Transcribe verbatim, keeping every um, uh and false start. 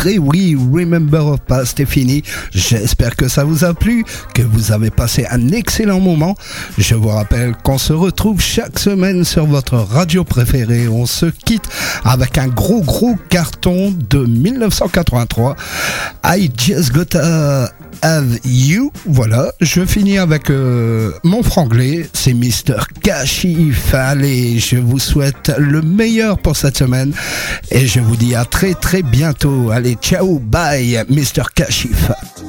Et oui, Remember of Past est fini. J'espère que ça vous a plu, que vous avez passé un excellent moment. Je vous rappelle qu'on se retrouve chaque semaine sur votre radio préférée. On se quitte avec un gros gros carton de dix-neuf cent quatre-vingt-trois. I Just Gotta Have You. Voilà, je finis avec euh, mon franglais, c'est mister Kashif. Allez, je vous souhaite le meilleur pour cette semaine et je vous dis à très très bientôt. Allez, ciao, bye, mister Kashif.